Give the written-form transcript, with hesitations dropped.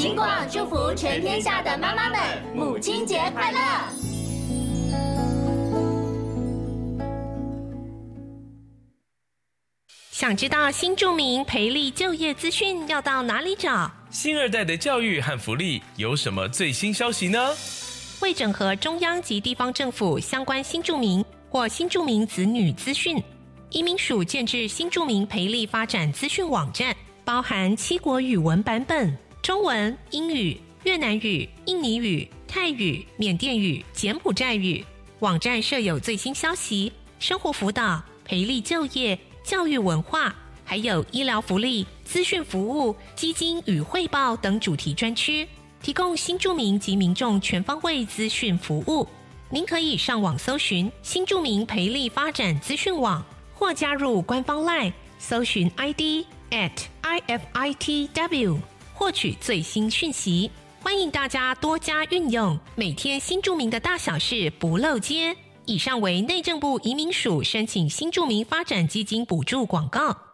警广祝福全天下的妈妈们母亲节快乐！ 想知道新住民培力就业资讯要到哪里找？ 新二代的教育和福利有什么最新消息呢？ 为整合中央及地方政府相关新住民或新住民子女资讯，移民署建置新住民培力发展资讯网站，包含7国语文版本，中文、英语、越南语、印尼语、泰语、缅甸语、柬埔寨语。网站设有最新消息、生活辅导、培力就业、教育文化，还有医疗福利、资讯服务、基金与汇报等主题专区，提供新住民及民众全方位资讯服务。您可以上网搜寻新住民培力发展资讯网，或加入官方 LINE 搜寻 ID @IFITW 获取最新讯息。欢迎大家多加运用，每天新住民的大小事不漏接。以上为内政部移民署申请新住民发展基金补助广告。